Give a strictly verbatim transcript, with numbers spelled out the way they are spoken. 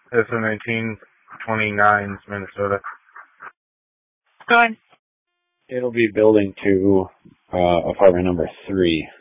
S O nineteen twenty-nine, Minnesota. Go ahead. It'll be building to uh, apartment number three.